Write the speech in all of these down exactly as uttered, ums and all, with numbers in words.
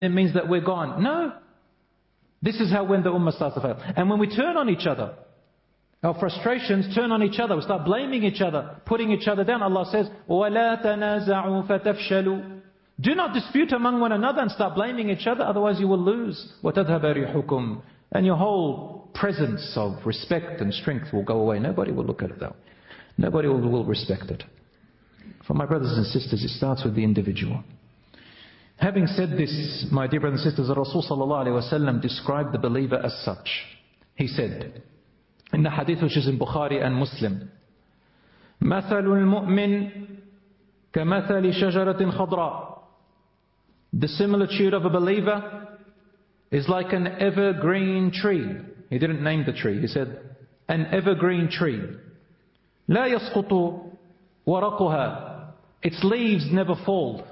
it means that we're gone. No. This is how when the ummah starts to fail. And when we turn on each other, our frustrations turn on each other. We start blaming each other, putting each other down. Allah says, وَلَا تَنَازَعُوا فَتَفْشَلُوا. Do not dispute among one another and start blaming each other, otherwise you will lose. وَتَذْهَبَ رِيحُكُمْ. And your whole presence of respect and strength will go away. Nobody will look at it that way. Nobody will, will respect it. For my brothers and sisters, it starts with the individual. Having said this, my dear brothers and sisters, Rasul sallallahu alayhi wa sallam described the believer as such. He said, in the hadith which is in Bukhari and Muslim, مَثَلُ الْمُؤْمِنِ كَمَثَلِ شَجَرَةٍ خَضْرَاءٍ. The similitude of a believer is like an evergreen tree. He didn't name the tree. He said, an evergreen tree. لَا يَسْقُطُ وَرَقُهَا. Its leaves never fall.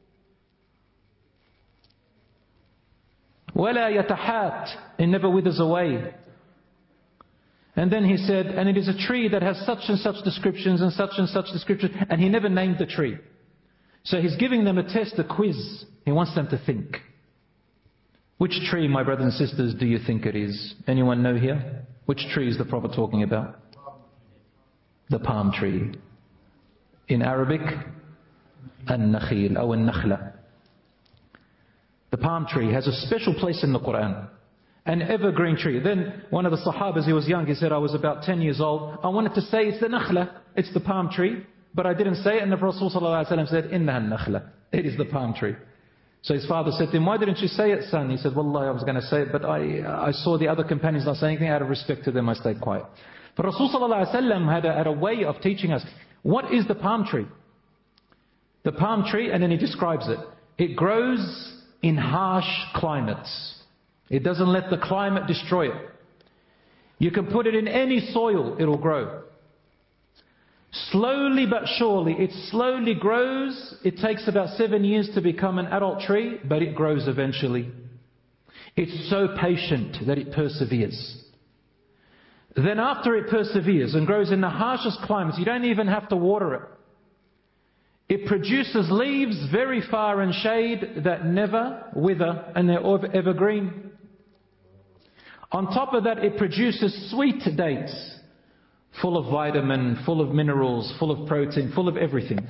وَلَا يَتَحَاتْ. It never withers away. And then he said, and it is a tree that has such and such descriptions and such and such descriptions. And he never named the tree. So he's giving them a test, a quiz. He wants them to think. Which tree, my brothers and sisters, do you think it is? Anyone know here? Which tree is the Prophet talking about? The palm tree. In Arabic, An-Nakhil or An-Nakhla. The palm tree has a special place in the Quran. An evergreen tree. Then one of the Sahabas, he was young, he said, I was about ten years old. I wanted to say it's the Nakhla, it's the palm tree. But I didn't say it, and the Prophet ﷺ said, Inna Nakhla. It is the palm tree. So his father said to him, why didn't you say it, son? He said, Wallahi, I was going to say it, but I I saw the other companions not saying anything. Out of respect to them, I stayed quiet. But Rasul ﷺ had a, had a way of teaching us, what is the palm tree? The palm tree, and then he describes it. It grows in harsh climates. It doesn't let the climate destroy it. You can put it in any soil, it will grow. Slowly but surely, it slowly grows. It takes about seven years to become an adult tree, but it grows eventually. It's so patient that it perseveres. Then after it perseveres and grows in the harshest climates, you don't even have to water it. It produces leaves very far in shade that never wither, and they're evergreen. On top of that, it produces sweet dates, full of vitamin, full of minerals, full of protein, full of everything.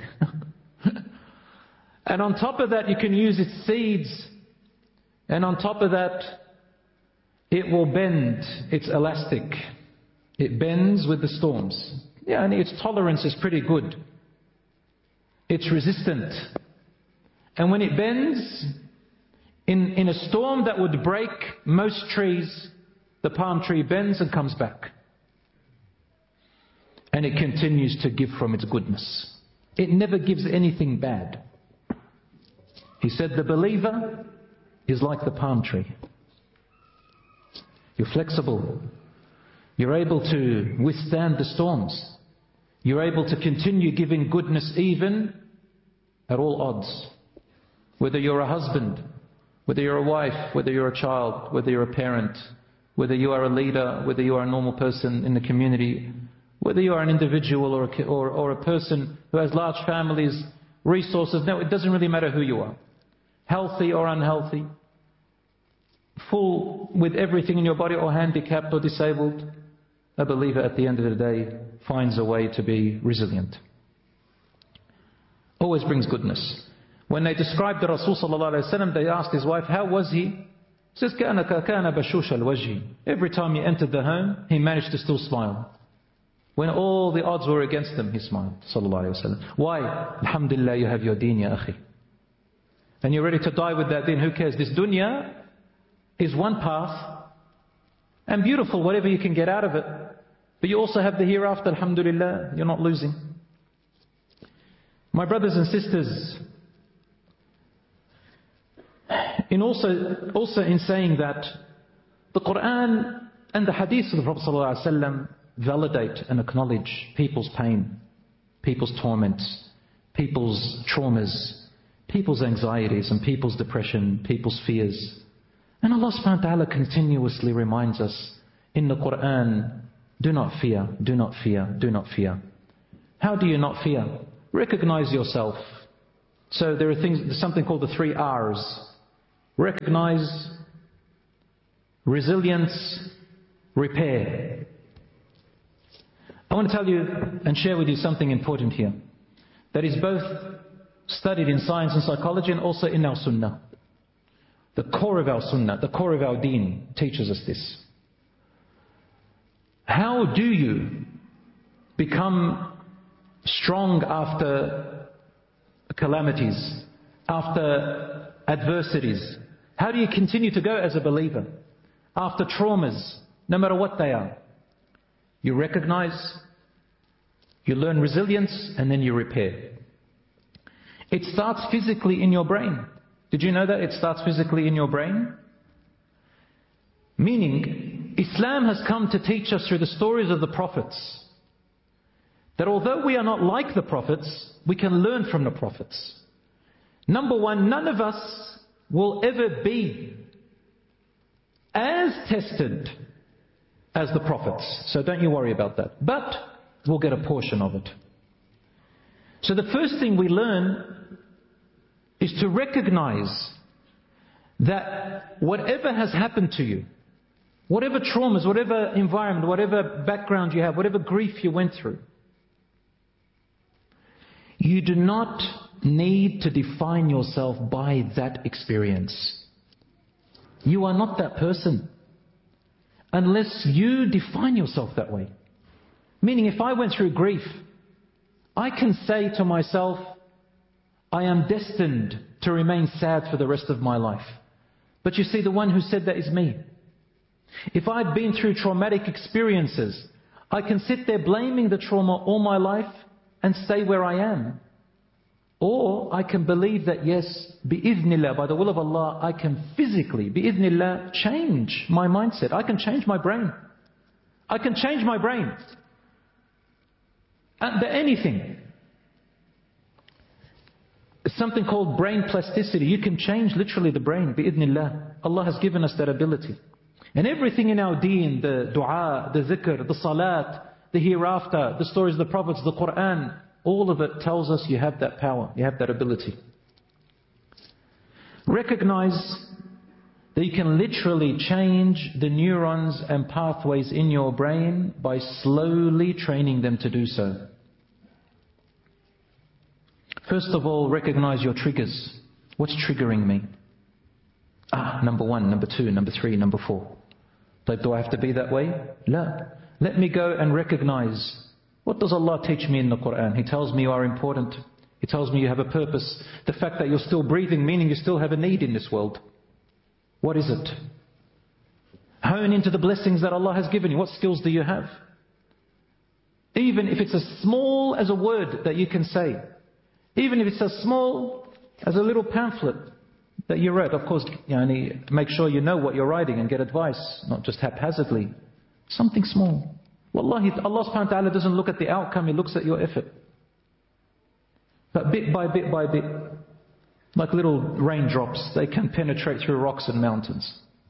And on top of that, you can use its seeds. And on top of that, it will bend. It's elastic. It bends with the storms. Yeah, and its tolerance is pretty good. It's resistant. And when it bends, in, in a storm that would break most trees, the palm tree bends and comes back. And it continues to give from its goodness. It never gives anything bad. He said the believer is like the palm tree. You're flexible. You're able to withstand the storms. You're able to continue giving goodness even at all odds. Whether you're a husband, whether you're a wife, whether you're a child, whether you're a parent, whether you are a leader, whether you are a normal person in the community, whether you are an individual or a, or, or a person who has large families, resources, no, it doesn't really matter who you are. Healthy or unhealthy, full with everything in your body or handicapped or disabled, a believer at the end of the day finds a way to be resilient. Always brings goodness. When they described the Rasul sallallahu alayhi wa sallam, they asked his wife, how was he? He says, كَأَنَكَ كَانَ بَشُوشَ الْوَجْهِ. Every time he entered the home, he managed to still smile. When all the odds were against him, he smiled. Sallallahu alayhi wa sallam. Why? Alhamdulillah, you have your deen, ya akhi. And you're ready to die with that deen. Who cares? This dunya is one path. And beautiful, whatever you can get out of it. But you also have the hereafter, alhamdulillah. You're not losing. My brothers and sisters, in also, also in saying that, the Quran and the hadith of the Prophet ﷺ validate and acknowledge people's pain, people's torments, people's traumas, people's anxieties and people's depression, people's fears. And Allah subhanahu wa ta'ala continuously reminds us in the Quran, do not fear, do not fear, do not fear. How do you not fear? Recognize yourself. So there are things, there's something called the three R's. recognize, resilience, repair. I want to tell you and share with you something important here that is both studied in science and psychology and also in our sunnah. The core of our sunnah, the core of our deen teaches us this. How do you become strong after calamities, after adversities? How do you continue to go as a believer after traumas, no matter what they are? You recognize, you learn resilience, and then you repair. It starts physically in your brain. Did you know that it starts physically in your brain? Meaning, Islam has come to teach us through the stories of the prophets that although we are not like the prophets, we can learn from the prophets. Number one, none of us will ever be as tested as the prophets. So don't you worry about that. But we'll get a portion of it. So the first thing we learn is to recognize that whatever has happened to you, whatever traumas, whatever environment, whatever background you have, whatever grief you went through, you do not need to define yourself by that experience. You are not that person unless you define yourself that way. Meaning, if I went through grief, I can say to myself, I am destined to remain sad for the rest of my life. But you see, the one who said that is me. If I'd been through traumatic experiences, I can sit there blaming the trauma all my life and stay where I am. Or I can believe that yes, bi'idhnillah, by the will of Allah, I can physically, bi'idhnillah, change my mindset. I can change my brain. I can change my brain. Under anything. It's something called brain plasticity. You can change literally the brain, bi'idhnillah. Allah has given us that ability. And everything in our deen, the dua, the zikr, the salat, the hereafter, the stories of the prophets, the Quran, all of it tells us you have that power, you have that ability. Recognize that you can literally change the neurons and pathways in your brain by slowly training them to do so. First of all, recognize your triggers. What's triggering me? Ah, number one, number two, number three, number four. Like, do I have to be that way? La. Let me go and recognize. What does Allah teach me in the Quran? He tells me you are important. He tells me you have a purpose. The fact that you're still breathing, meaning you still have a need in this world. What is it? Hone into the blessings that Allah has given you. What skills do you have? Even if it's as small as a word that you can say. Even if it's as small as a little pamphlet that you read. Of course, you know, make sure you know what you're writing and get advice, not just haphazardly. Something small. Wallahi, Allah subhanahu wa ta'ala doesn't look at the outcome, He looks at your effort. But bit by bit by bit, like little raindrops, they can penetrate through rocks and mountains.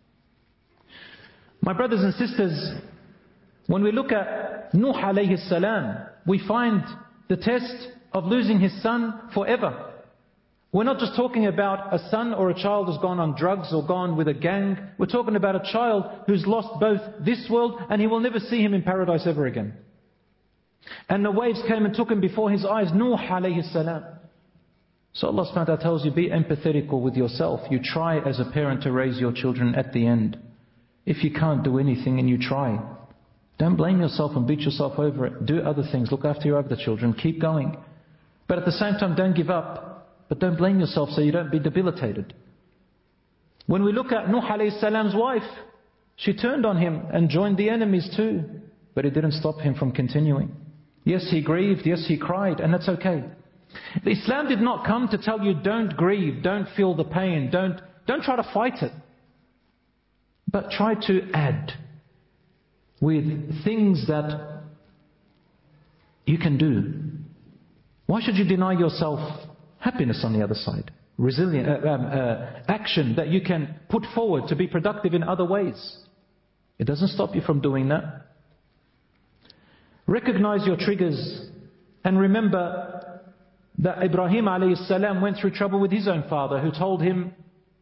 My brothers and sisters, when we look at Nuh alayhi salam, we find the test of losing his son forever. We're not just talking about a son or a child who's gone on drugs or gone with a gang. We're talking about a child who's lost both this world and he will never see him in paradise ever again. And the waves came and took him before his eyes. Nuh alayhi salam. So Allah subhanahu wa ta'ala tells you, be empathetical with yourself. You try as a parent to raise your children at the end. If you can't do anything and you try, don't blame yourself and beat yourself over it. Do other things. Look after your other children. Keep going. But at the same time, don't give up. But don't blame yourself so you don't be debilitated. When we look at Nuh alayhi salam's wife, she turned on him and joined the enemies too. But it didn't stop him from continuing. Yes, he grieved. Yes, he cried. And that's okay. Islam did not come to tell you don't grieve, don't feel the pain, don't, don't try to fight it. But try to add with things that you can do. Why should you deny yourself happiness on the other side? Resilient uh, um, uh, action that you can put forward to be productive in other ways. It doesn't stop you from doing that. Recognize your triggers and remember that Ibrahim alayhi salam went through trouble with his own father, who told him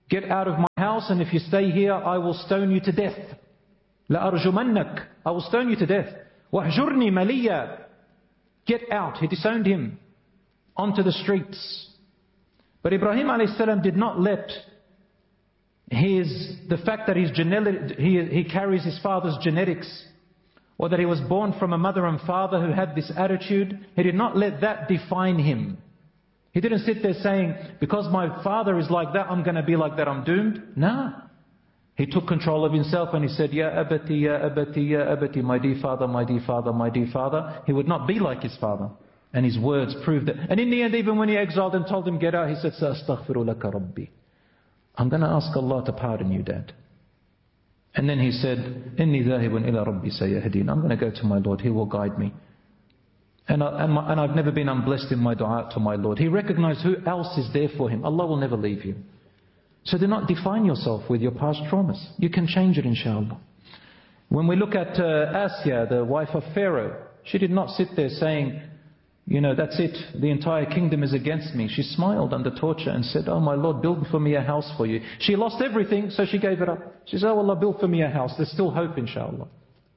Get out of my house, and if you stay here, I will stone you to death. لَأَرْجُمَنَّكَ, I will stone you to death. وَاهْجُرْنِي مَلِيًّا, get out. He disowned him onto the streets. But Ibrahim alayhi salam did not let his, the fact that his genetic, he, he carries his father's genetics, or that he was born from a mother and father who had this attitude, he did not let that define him. He didn't sit there saying, because my father is like that, I'm going to be like that, I'm doomed. No. He took control of himself and he said, Ya abati, ya abati, ya abati, my dear father, my dear father, my dear father. He would not be like his father. And his words proved it. And in the end, even when he exiled and told him, get out, he said, Sa'astaghfiru laka rabbi. I'm going to ask Allah to pardon you, Dad. And then he said, Inni dhahibun ila rabbi sayahdin. I'm going to go to my Lord, He will guide me. And, I, and, my, and I've never been unblessed in my dua to my Lord. He recognized who else is there for him. Allah will never leave you. So do not define yourself with your past traumas. You can change it, inshallah. When we look at uh, Asya, the wife of Pharaoh, she did not sit there saying, you know, that's it, the entire kingdom is against me. She smiled under torture and said, oh my Lord, build for me a house for you. She lost everything, so she gave it up. She said, oh Allah, build for me a house. There's still hope, inshallah.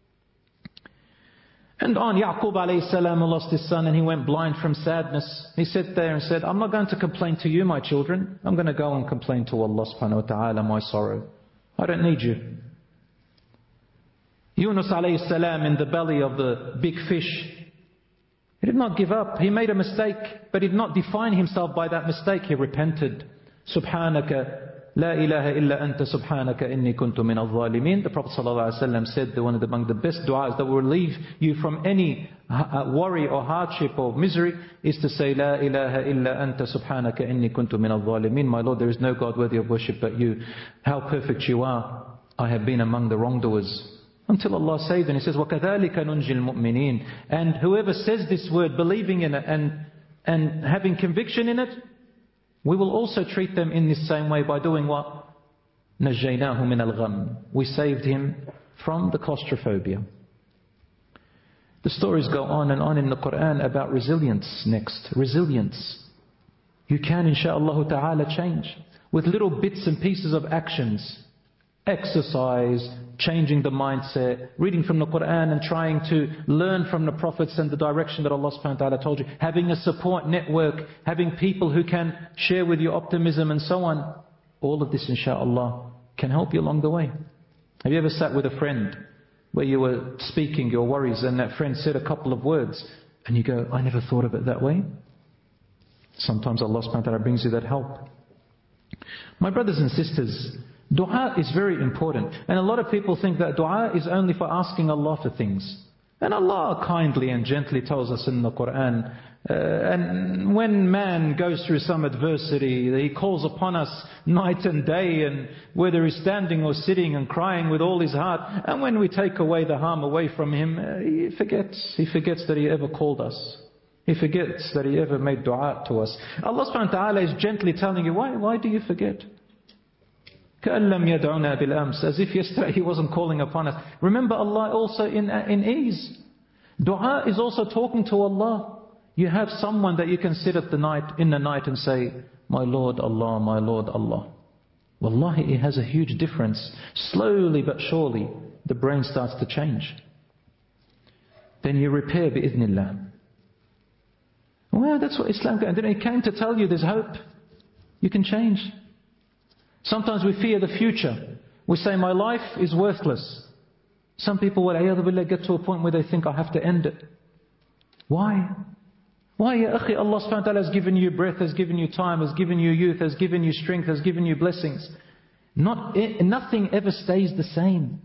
And on Yaqub alayhi salam lost his son and he went blind from sadness. He sat there and said, I'm not going to complain to you, my children. I'm going to go and complain to Allah subhanahu wa ta'ala my sorrow. I don't need you. Yunus alayhi salam in the belly of the big fish, he did not give up. He made a mistake, but he did not define himself by that mistake. He repented. Subhanaka La ilaha illa anta subhanaka inni kuntu min al-zalimin. The Prophet ﷺ said that one of the, among the best du'as that will relieve you from any uh, worry or hardship or misery is to say, La ilaha illa anta subhanaka inni kuntu min al-zalimin. My Lord, there is no God worthy of worship but you. How perfect you are. I have been among the wrongdoers. Until Allah saved, and He says, وَكَذَلِكَ نُنْجِي الْمُؤْمِنِينَ. And whoever says this word, believing in it and, and having conviction in it, we will also treat them in this same way by doing what? نَجَّيْنَاهُ مِنَ الْغَمِّ. We saved him from the claustrophobia. The stories go on and on in the Quran about resilience next. Resilience. You can, insha'Allah ta'ala, change with little bits and pieces of actions. Exercise, changing the mindset, reading from the Quran and trying to learn from the prophets and the direction that Allah subhanahu wa ta'ala told you. Having a support network, having people who can share with you optimism and so on. All of this, insha'Allah, can help you along the way. Have you ever sat with a friend where you were speaking your worries and that friend said a couple of words and you go, I never thought of it that way? Sometimes Allah subhanahu wa ta'ala brings you that help. My brothers and sisters, dua is very important. And a lot of people think that dua is only for asking Allah for things. And Allah kindly and gently tells us in the Quran, uh, and when man goes through some adversity, He calls upon us night and day, and whether he's standing or sitting and crying with all his heart. And when we take away the harm away from him, uh, he forgets. He forgets that He ever called us. He forgets that He ever made dua to us. Allah subhanahu wa ta'ala is gently telling you, why, why do you forget? كَأَلَّمْ يَدْعُنَا بِالْأَمْسِ. As if yesterday He wasn't calling upon us. Remember Allah also in, in ease. Dua is also talking to Allah. You have someone that you can sit at the night, in the night and say, my Lord Allah, my Lord Allah. Wallahi, it has a huge difference. Slowly but surely, the brain starts to change. Then you repair bi'idhnillah. Well, that's what Islam came. It came to tell you there's hope. You can change. Sometimes we fear the future. We say, my life is worthless. Some people will get to a point where they think, I have to end it. Why? Why, ya akhi? Allah subhanahu wa ta'ala has given you breath, has given you time, has given you youth, has given you strength, has given you blessings. Not, nothing ever stays the same.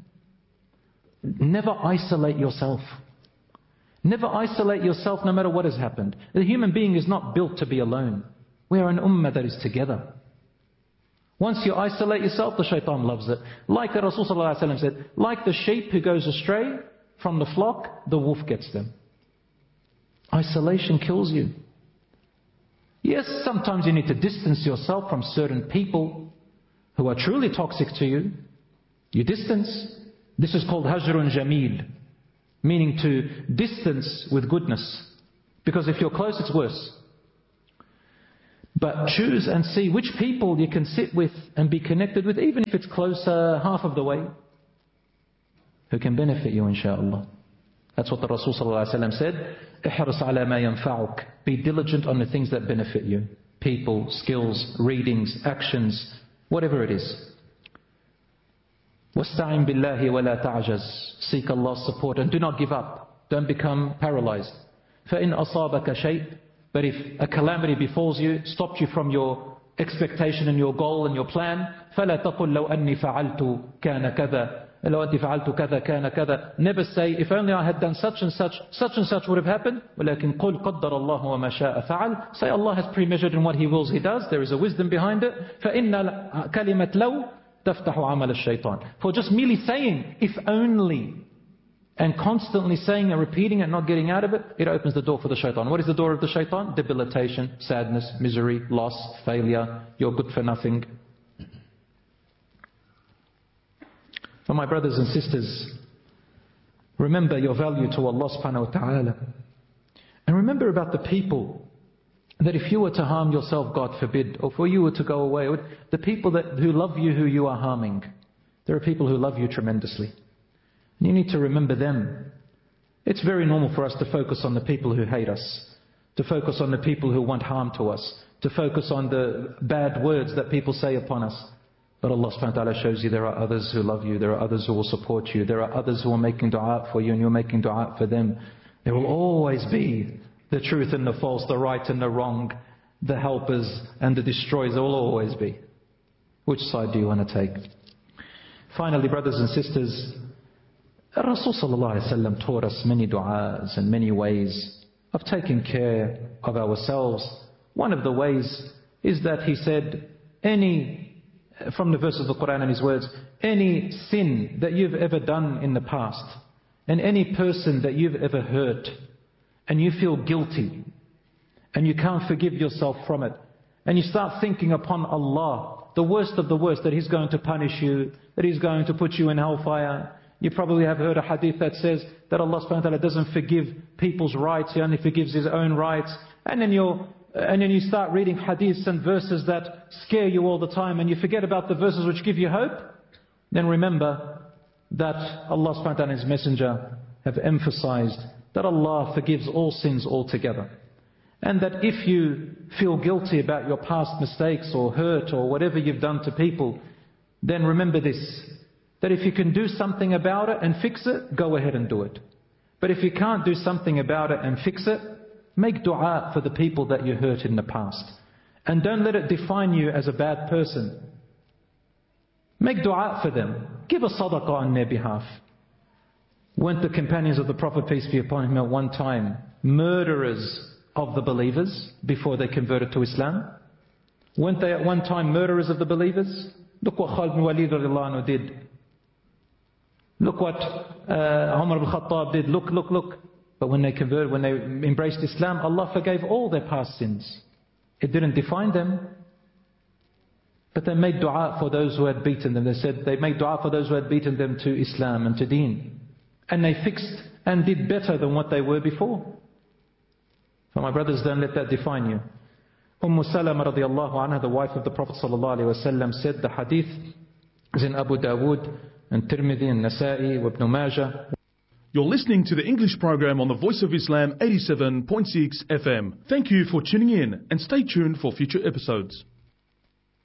Never isolate yourself. Never isolate yourself no matter what has happened. The human being is not built to be alone. We are an ummah that is together. Once you isolate yourself, the shaitan loves it. Like the Rasul sallallahu alaihi wasallam said, like the sheep who goes astray from the flock, the wolf gets them. Isolation kills you. Yes, sometimes you need to distance yourself from certain people who are truly toxic to you. You distance. This is called hajrun jameel, meaning to distance with goodness. Because if you're close, it's worse. But choose and see which people you can sit with and be connected with, even if it's closer half of the way, who can benefit you, inshaAllah. That's what the Rasul ﷺ said. احرص على ما ينفعك. Be diligent on the things that benefit you. People, skills, readings, actions, whatever it is. وَاسْتَعِنْ بِاللَّهِ وَلَا تَعْجَزْ. Seek Allah's support and do not give up. Don't become paralyzed. فَإِنْ أَصَابَكَ شَيْءٍ. But if a calamity befalls you, stopped you from your expectation and your goal and your plan, فَلَا تَقُلْ لَوْ أَنِّي فَعَلْتُ كَانَ كَذَا. لو أنت فعلت كذا كان كذا. Never say, if only I had done such and such, such and such would have happened. ولكن قل قدر الله وما شاء فعل. Say Allah has premeasured in what He wills He does. There is a wisdom behind it. فإن كلمة لو تفتح عمل الشيطان. For just merely saying, if only, and constantly saying and repeating and not getting out of it, it opens the door for the shaitan. What is the door of the shaitan? Debilitation, sadness, misery, loss, failure. You're good for nothing. For my brothers and sisters, remember your value to Allah subhanahu wa ta'ala. And remember about the people that if you were to harm yourself, God forbid, or for you were to go away, the people that who love you who you are harming, there are people who love you tremendously. And you need to remember them. It's very normal for us to focus on the people who hate us, to focus on the people who want harm to us, to focus on the bad words that people say upon us. But Allah subhanahu wa ta'ala shows you there are others who love you, there are others who will support you, there are others who are making dua for you and you're making dua for them. There will always be the truth and the false, the right and the wrong, the helpers and the destroyers. There will always be. Which side do you want to take? Finally, brothers and sisters, Rasul sallallahu alaihi wasallam taught us many du'as and many ways of taking care of ourselves. One of the ways is that he said, any from the verse of the Quran and his words, any sin that you've ever done in the past, and any person that you've ever hurt, and you feel guilty, and you can't forgive yourself from it, and you start thinking upon Allah, the worst of the worst, that He's going to punish you, that He's going to put you in hellfire. You probably have heard a hadith that says that Allah subhanahu wa ta'ala doesn't forgive people's rights, He only forgives His own rights. And then you're And then you start reading hadiths and verses that scare you all the time, and you forget about the verses which give you hope. Then remember that Allah subhanahu wa ta'ala and His Messenger have emphasized that Allah forgives all sins altogether. And that if you feel guilty about your past mistakes or hurt or whatever you've done to people, then remember this, that if you can do something about it and fix it, go ahead and do it. But if you can't do something about it and fix it, make dua for the people that you hurt in the past. And don't let it define you as a bad person. Make dua for them. Give a sadaqah on their behalf. Weren't the companions of the Prophet, peace be upon him, at one time murderers of the believers before they converted to Islam? Weren't they at one time murderers of the believers? Look what Khalid bin Walid radiallahu anhu did. Look what uh, Umar ibn Khattab did. Look, look, look. But when they converted, when they embraced Islam, Allah forgave all their past sins. It didn't define them. But they made dua for those who had beaten them. They said they made dua for those who had beaten them to Islam and to Deen. And they fixed and did better than what they were before. So my brothers, don't let that define you. Umm Salama radiallahu anha, the wife of the Prophet sallallahu alaihi wasallam, said, the hadith is in Abu Dawood and Tirmidhi and Nasa'i and Ibn Majah. You're listening to the English program on the Voice of Islam eighty-seven point six F M. Thank you for tuning in and stay tuned for future episodes.